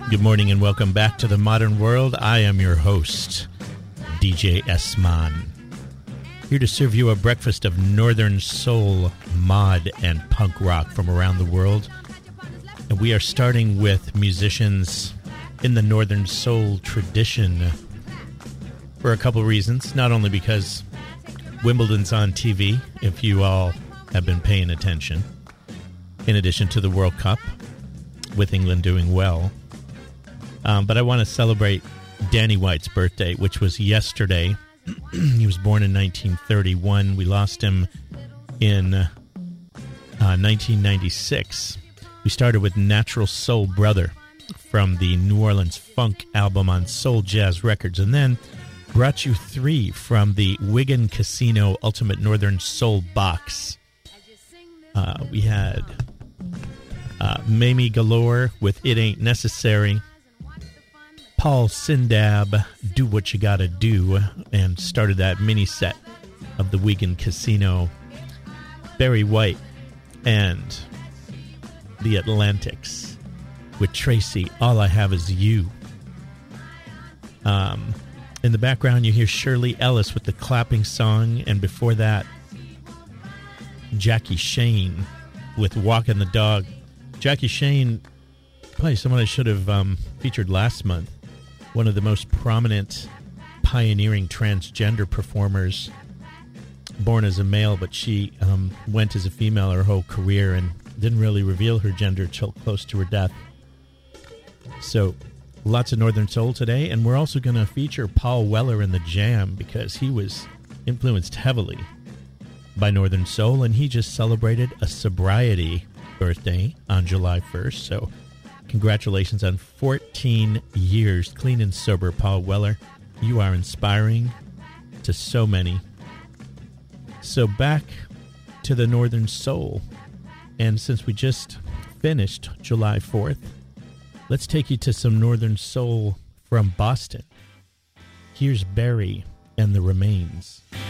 Good morning and welcome back to the Modern World. I am your host, DJ S-Man. Here to serve you a breakfast of Northern Soul, mod, and punk rock from around the world. And we are starting with musicians in the Northern Soul tradition for a couple reasons. Not only because Wimbledon's on TV, if you all have been paying attention, in addition to the World Cup, with England doing well. But I want to celebrate Danny White's birthday, which was yesterday. He was born in 1931. We lost him in 1996. We started with Natural Soul Brother from the New Orleans Funk album on Soul Jazz Records, and then brought you three from the Wigan Casino Ultimate Northern Soul box. We had Mamie Galore with It Ain't Necessary, Paul Sindab, Do What You Gotta Do, and started that mini set of the Wigan Casino, Barry White and the Atlantics with Tracy, All I Have Is You. In the background you hear Shirley Ellis with the Clapping Song, and before that Jackie Shane with Walkin' the Dog. Jackie Shane, probably someone I should have featured last month. One of the most prominent pioneering transgender performers, born as a male, but she went as a female her whole career and didn't really reveal her gender till close to her death. So lots of Northern Soul today, and we're also going to feature Paul Weller in the Jam because he was influenced heavily by Northern Soul, and he just celebrated a sobriety birthday on July 1st, so congratulations on 14 years clean and sober, Paul Weller. You are inspiring to so many. So back to the Northern Soul. And since we just finished July 4th, let's take you to some Northern Soul from Boston. Here's Barry and the Remains.